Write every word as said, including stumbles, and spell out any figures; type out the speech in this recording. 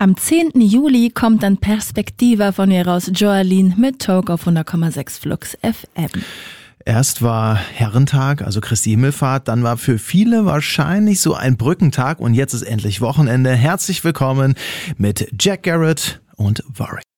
Am zehnten Juli kommt dann Perspektiva von ihr raus. Joaline mit Talk auf hundert Komma sechs Flux F M. Erst war Herrentag, also Christi Himmelfahrt, dann war für viele wahrscheinlich so ein Brückentag und jetzt ist endlich Wochenende. Herzlich willkommen mit Jack Garrett und Warwick.